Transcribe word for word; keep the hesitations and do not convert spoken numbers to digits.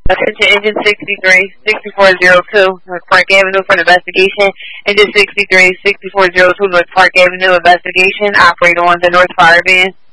Attention Engine sixty-three, sixty-four oh two, North Park Avenue for an investigation. Engine sixty-three, sixty-four oh two, North Park Avenue, investigation. Operator on the North Fire Van.